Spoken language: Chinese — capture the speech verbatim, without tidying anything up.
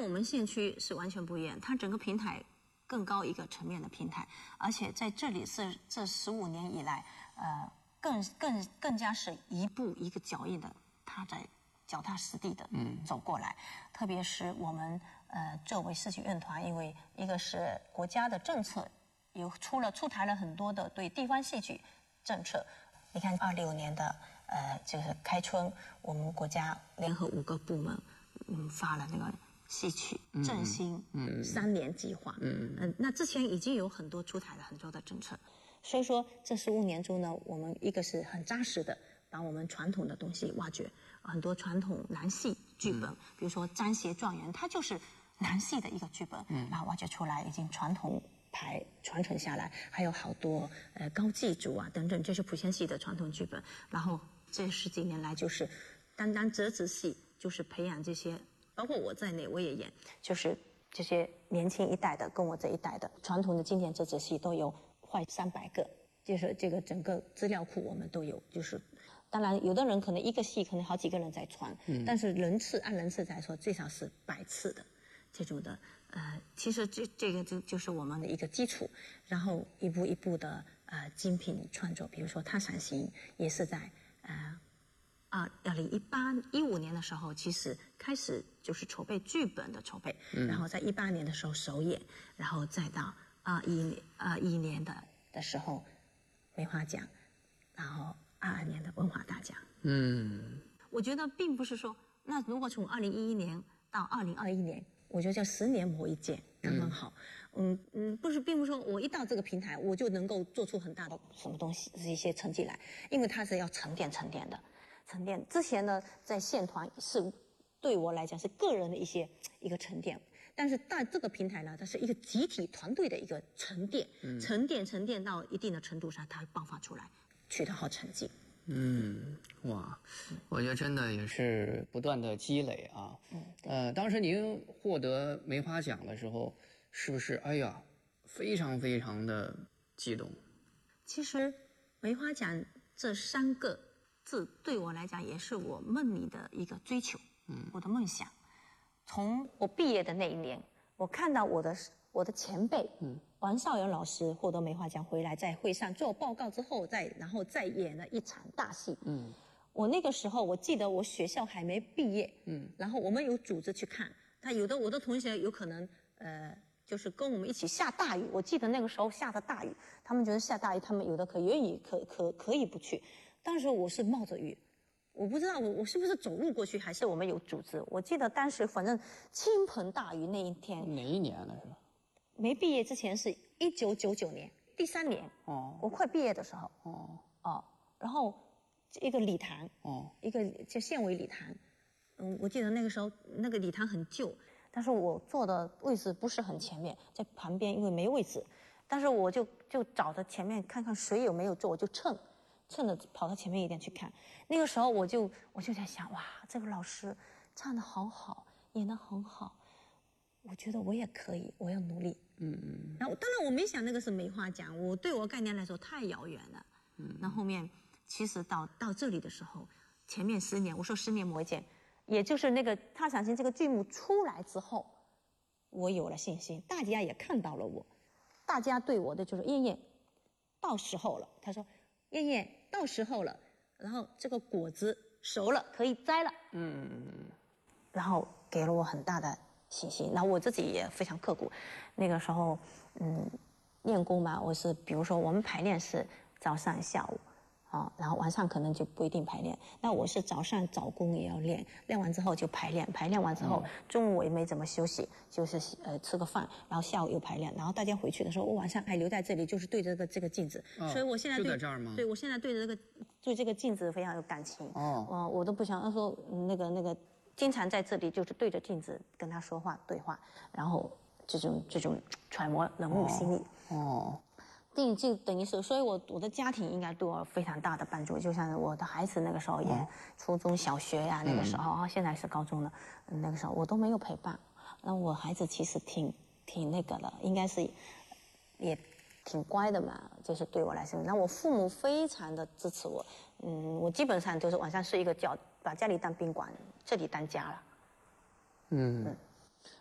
我们县区是完全不一样，它整个平台更高一个层面的平台，而且在这里是这十五年以来，呃，更更更加是一步一个脚印的，它在脚踏实地的走过来。嗯、特别是我们呃作为戏曲院团，因为一个是国家的政策有出了出台了很多的对地方戏曲政策。你看二六年的呃就是开春，我们国家联合五个部门嗯发了那个戏曲振兴三年计划。嗯嗯，那之前已经有很多出台了很多的政策，所以说这十五年中呢，我们一个是很扎实的把我们传统的东西挖掘，很多传统南戏剧本，嗯、比如说《张协状元》，它就是南戏的一个剧本，嗯，然后挖掘出来，已经传统牌传承下来，还有好多呃高祭祖啊等等，这是莆仙戏的传统剧本。然后这十几年来，就是单单折子戏，就是培养这些，包括我在内，我也演，就是这些年轻一代的跟我这一代的传统的经典折子戏都有快三百个，就是这个整个资料库我们都有。就是当然有的人可能一个戏可能好几个人在传，嗯，但是人次按人次来说，最少是百次的。这种的，呃，其实这这个就就是我们的一个基础，然后一步一步的呃精品创作，比如说《踏伞行》也是在呃二二零一八一五年的时候，其实开始就是筹备剧本的筹备，嗯、然后在一八年的时候首演，然后再到二一年二一年的的时候梅花奖，然后二二年的文化大奖。嗯，我觉得并不是说，那如果从二零一一年到二零二一年。我觉得叫十年磨一剑刚刚好，嗯嗯，不是，并不是说我一到这个平台我就能够做出很大的什么东西，是一些成绩来，因为它是要沉淀沉淀的，沉淀。之前呢，在县团是对我来讲是个人的一些一个沉淀，但是在这个平台呢，它是一个集体团队的一个沉淀，嗯、沉淀沉淀到一定的程度上，它会爆发出来，取得好成绩。 嗯，哇，我觉得真的也是不断的积累啊。嗯，呃，当时您获得梅花奖的时候，是不是哎呀，非常非常的激动？ 其实梅花奖这三个字对我来讲也是我梦里的一个追求，嗯，我的梦想。从我毕业的那一年，我看到我的我的前辈，嗯。王少元老师获得梅花奖回来，在会上做报告之后，再然后再演了一场大戏。嗯，我那个时候我记得我学校还没毕业，嗯，然后我们有组织去看，他有的我的同学有可能呃就是跟我们一起下大雨，我记得那个时候下的大雨，他们觉得下大雨，他们有的可愿意可可可以不去，当时我是冒着雨。我不知道我我是不是走路过去，还是我们有组织。我记得当时反正倾盆大雨那一天。 哪一年呢？是吧？ 没毕业之前是一九九九年，第三年哦，我快毕业的时候哦哦，然后一个礼堂哦，一个叫县委礼堂，嗯，我记得那个时候那个礼堂很旧，但是我坐的位置不是很前面，在旁边，因为没位置，但是我就就找着前面看看谁有没有坐，我就蹭蹭着跑到前面一点去看。那个时候我就我就在想，哇，这个老师唱得好好，演得很好。我觉得我也可以，我要努力。嗯嗯。然后当然我没想那个是梅花奖，我对我概念来说太遥远了。嗯。那后面其实到到这里的时候，前面十年，我说十年磨一剑，也就是那个《踏伞行》这个剧目出来之后，我有了信心，大家也看到了我，大家对我的就是燕燕，到时候了。他说燕燕到时候了，然后这个果子熟了，可以摘了。嗯嗯嗯。然后给了我很大的信息，那我自己也非常刻苦。那个时候，嗯，练功嘛，我是比如说我们排练是早上、下午，啊，然后晚上可能就不一定排练。那我是早上早功也要练，练完之后就排练，排练完之后、嗯、中午我也没怎么休息，就是呃吃个饭，然后下午又排练，然后大家回去的时候，我晚上还留在这里，就是对着这个这个镜子。哦、所以我现在对就在这儿吗？ 对，我现在对着这个对这个镜子非常有感情。哦，嗯、呃，我都不想说那个那个。经常在这里就是对着镜子跟他说话对话，然后这种这种揣摩人物心理。哦，对，就等于是，所以我我的家庭应该对我非常大的帮助。就像我的孩子那个时候也、哦、初中小学呀、啊，那个时候啊、嗯，现在是高中了，那个时候我都没有陪伴。那我孩子其实挺挺那个的，应该是也挺乖的嘛，就是对我来说。那我父母非常的支持我，嗯，我基本上就是晚上睡一个觉，把家里当宾馆，这里当家了。嗯。嗯